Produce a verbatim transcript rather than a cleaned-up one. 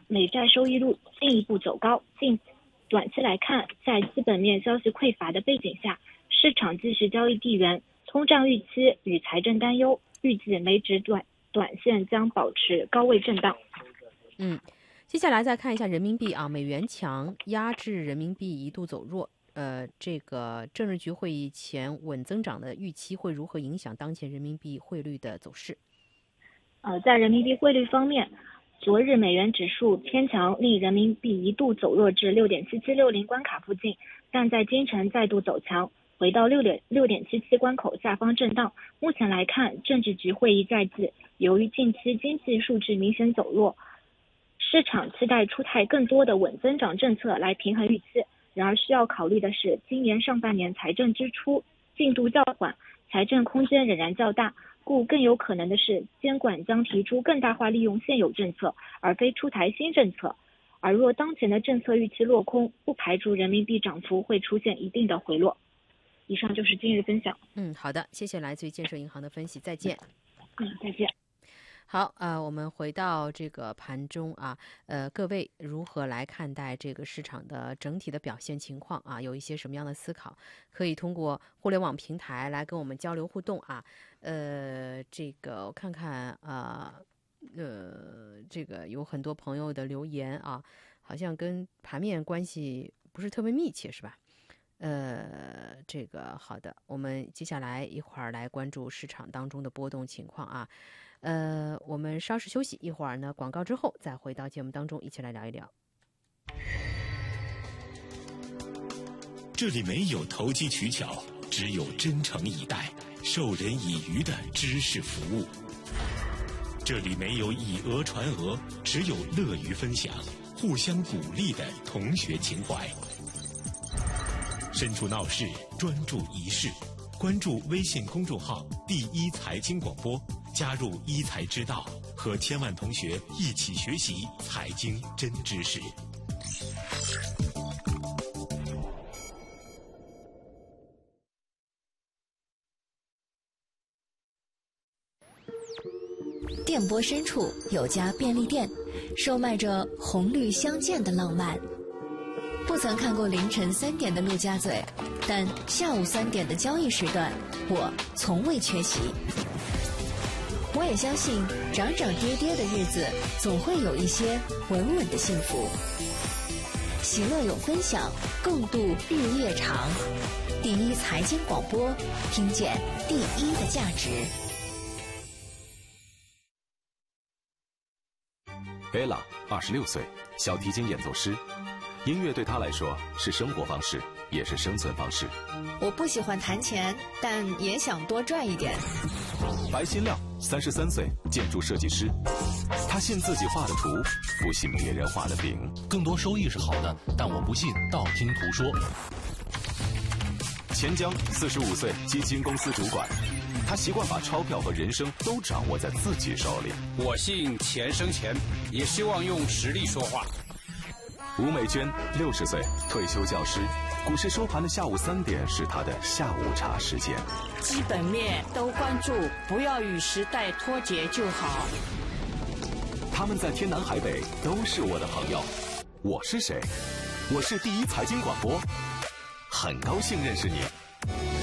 美债收益率进一步走高。近短期来看，在资本面消息匮乏的背景下，市场继续交易地缘、通胀预期与财政担忧，预计美指短短线将保持高位震荡。 嗯，接下来再看一下人民币啊，美元强压制人民币一度走弱。呃，这个政治局会议前稳增长的预期会如何影响当前人民币汇率的走势？ 呃，在人民币汇率方面，昨日美元指数偏强，令人民币一度走弱至 六点七七六零 关卡附近，但在今晨再度走强，回到六点六点七七关口下方震荡。目前来看，政治局会议在即，由于近期经济数据明显走弱，市场期待出台更多的稳增长政策来平衡预期。然而需要考虑的是，今年上半年财政支出进度较缓，财政空间仍然较大，故更有可能的是监管将提出更大化利用现有政策，而非出台新政策。而若当前的政策预期落空，不排除人民币涨幅会出现一定的回落。以上就是今日分享。 嗯，好的，谢谢来自于建设银行的分析，再见。 嗯，再见。 好，呃，我们回到这个盘中啊，呃，各位如何来看待这个市场的整体的表现情况啊？有一些什么样的思考？可以通过互联网平台来跟我们交流互动啊。呃，这个我看看啊，呃，这个有很多朋友的留言啊，好像跟盘面关系不是特别密切，是吧？呃，这个好的，我们接下来一会儿来关注市场当中的波动情况啊。呃，我们稍事休息一会儿呢，广告之后再回到节目当中，一起来聊一聊。 这里没有投机取巧，只有真诚以待、授人以渔的知识服务。这里没有以讹传讹，只有乐于分享、互相鼓励的同学情怀。身处闹市，专注一事。关注微信公众号“第一财经广播”，加入一财之道，和千万同学一起学习财经真知识。 电波深处有家便利店，售卖着红绿相间的浪漫。不曾看过凌晨三点的陆家嘴，但下午三点的交易时段，我从未缺席。我也相信，涨涨跌跌的日子，总会有一些稳稳的幸福。喜乐有分享，共度日夜长。第一财经广播，听见第一的价值。 贝拉，二十六岁，小提琴演奏师。音乐对他来说是生活方式，也是生存方式。 我不喜欢弹钱，但也想多赚一点。 白新亮，三十三岁，建筑设计师。他信自己画的图，不信别人画的饼。 更多收益是好的，但我不信道听途说。 钱江，四十五岁，基金公司主管。他习惯把钞票和人生都掌握在自己手里。 我信钱生钱，也希望用实力说话。 吴美娟，六十岁，退休教师。股市收盘的下午三点是她的下午茶时间。 基本面都关注，不要与时代脱节就好。 他们在天南海北都是我的朋友。我是谁？我是第一财经广播，很高兴认识你。